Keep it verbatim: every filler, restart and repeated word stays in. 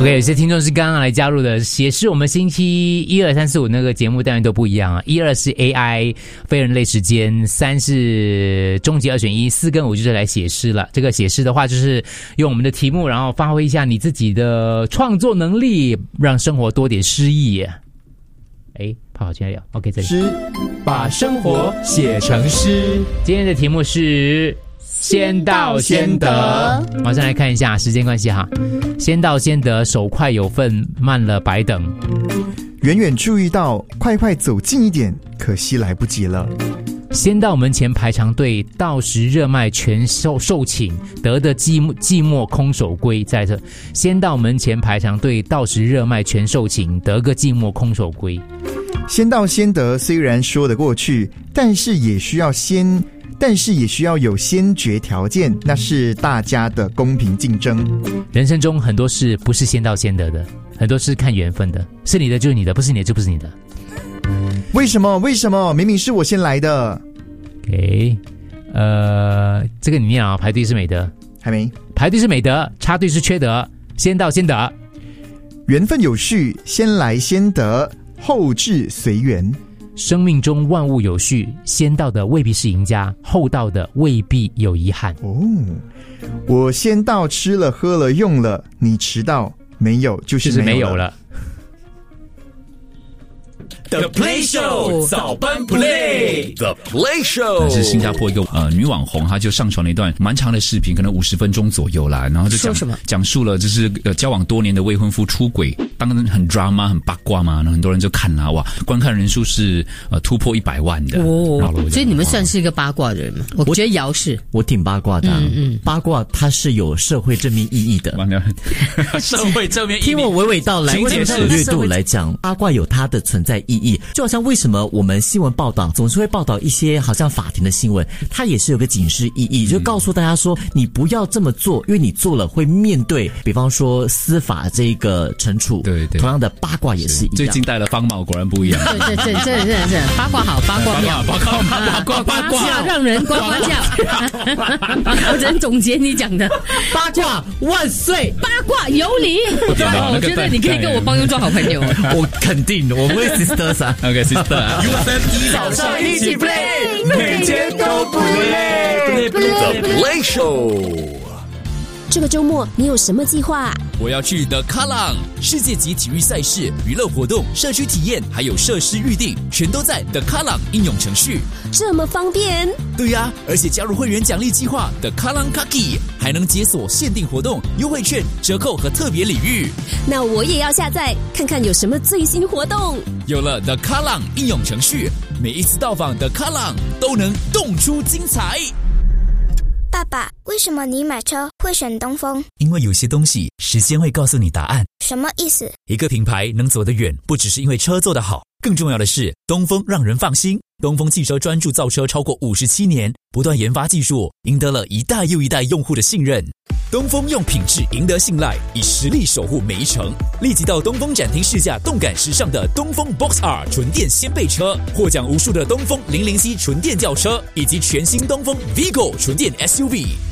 OK， 有些听众是刚刚来加入的，也是我们星期一二三四五那个节目单元都不一样啊。一二是 A I 非人类时间，三是终极二选一，四跟五就是来写诗了。这个写诗的话，就是用我们的题目，然后发挥一下你自己的创作能力，让生活多点诗意。哎，泡好进来了 ，OK， 这里诗，把生活写成诗。 今天的题目是先到先得，马上来看一下，时间关系哈，先到先得，手快有份，慢了白等。 远远注意到，快快走近一点，可惜来不及了。 先到门前排长队，到时热卖全受受请，得的寂寞寂寞空手归。在这，先到门前排长队，到时热卖全受请，得个寂寞空手归。 先到先得虽然说得过去，但是也需要先。但是也需要有先决条件，那是大家的公平竞争。 人生中很多事不是先到先得的，很多事看缘分的，是你的就是你的，不是你的就不是你的。 为什么？为什么？明明是我先来的。 OK， 呃，这个你念啊，排队是美德， 还没。 排队是美德，插队是缺德，先到先得。 缘分有序，先来先得，后至随缘。 生命中万物有序，先到的未必是赢家，后到的未必有遗憾。 哦，我先到吃了喝了用了，你迟到没有就是没有了。就是没有了。 The Play Show 早班 Play The Play Show 是新加坡一个呃女网红，她就上传了一段蛮长的视频，可能五十分钟左右啦，然后就讲讲述了就是呃交往多年的未婚夫出轨，当然很 drama 很八卦嘛，然后很多人就看啦，哇，观看人数是呃突破一百万的哦，所以你们算是一个八卦的人吗？我觉得姚是， 我挺八卦的、啊，嗯嗯，八卦它是有社会正面意义的， 社会正面意义， 听我娓娓道来，为什么从略度来讲，八卦有它的存在意义。就好像为什么我们新闻报道总是会报道一些好像法庭的新闻，它也是有个警示意义，就告诉大家说你不要这么做，因为你做了会面对比方说司法这个惩处。 对对， 同样的八卦也是一样。 最近戴了方帽果然不一样。 对对对，真的真的真的，八卦好，八卦妙， 八卦八卦八卦让人呱呱叫。我只能总结你讲的， 八卦万岁， 八卦有理。我觉得你可以跟我帮佣做好朋友。 我肯定，我们会 sisters 啊。 OK sister， 早上一起 play， 每天都不累。The Play Show。 这个周末你有什么计划？ 我要去 The Kallang 世界级体育赛事、娱乐活动、社区体验，还有设施预定，全都在 The Kallang 应用程序。 这么方便？ 对呀、啊，而且加入会员奖励计划 The Kallang Kaki， 还能解锁限定活动、优惠券、折扣和特别礼遇。 那我也要下载看看有什么最新活动。 有了 The Kallang 应用程序，每一次到访 The Kallang 都能动出精彩。 爸爸，为什么你买车会选东风？ 因为有些东西时间会告诉你答案。 什么意思？ 一个品牌能走得远，不只是因为车做得好，更重要的是东风让人放心。东风汽车专注造车超过五十七年，不断研发技术，赢得了一代又一代用户的信任。东风用品质赢得信赖，以实力守护每一程。立即到东风展厅试驾动感时尚的东风 Box R 纯电掀背车，获奖无数的东风零零 C 纯电轿车，以及全新东风 Vigo 纯电 S U V。